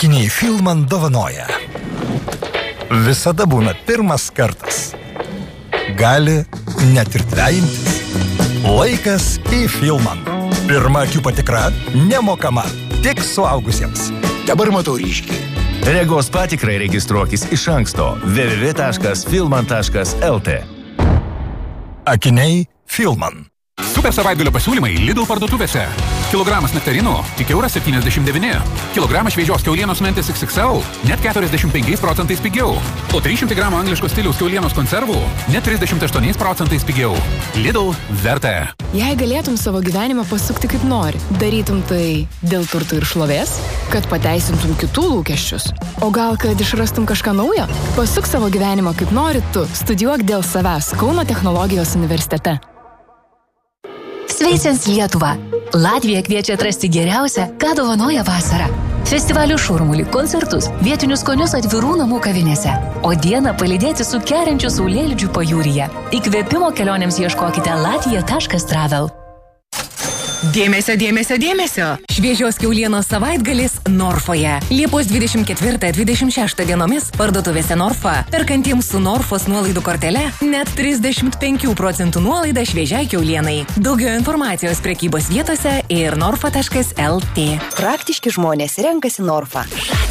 Akiniai Filman dovanoja. Visada būna pirmas kartas. Gali net ir dvejintis. Laikas į Filman. Pirma akių patikra nemokama, tik suaugusiems. Dabar matau ryškiai. Regos patikrai registruokis iš anksto www.filman.lt. Akiniai Filman. Super savaitgalio pasiūlymai Lidl parduotuvėse. Kilogramas nektarinų tik €1,79. Kilogramas šviežios kiaulienos mentis XXL net 45% pigiau. O 300 gramų angliškos stiliaus kiaulienos konservų net 38% pigiau. Lidl verta. Jei galėtum savo gyvenimą pasukti kaip nori, darytum tai dėl turto ir šlovės, kad pateisintum kitų lūkesčius. O gal, kad išrastum kažką naujo? Pasuk savo gyvenimą kaip nori tu. Studijuok dėl savęs Kauno technologijos universitete. Sveicins Lietuvą! Latvija kviečia atrasti geriausią, ką dovanoja vasara. Festivalių šurmulį, koncertus, vietinius skonius atvirų namų kavinėse. O dieną palydėti su kerinčiu saulėlydžiu pajūryje. Įkvėpimo kelionėms ieškokite latvija.travel. Dėmesio, dėmesio, dėmesio! Šviežios kiaulienos savaitgalis Norfoje. Liepos 24-26 dienomis parduotuvėse Norfa. Perkantiems su Norfos nuolaidų kortele net 35% nuolaida šviežiai kiaulienai. Daugiau informacijos prekybos vietose ir norfa.lt. Praktiški žmonės renkasi Norfa.